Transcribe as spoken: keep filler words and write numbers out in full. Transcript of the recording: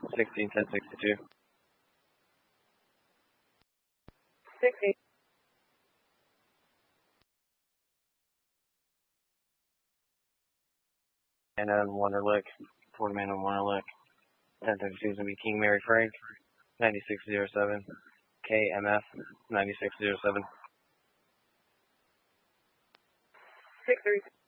sixteen ten sixty-two. sixty. And on Wonderlick, Florida Man on Wonderlick. ten thirty-two is going to be King Mary Frank, ninety-six oh seven. K M F, ninety-six oh seven. six three.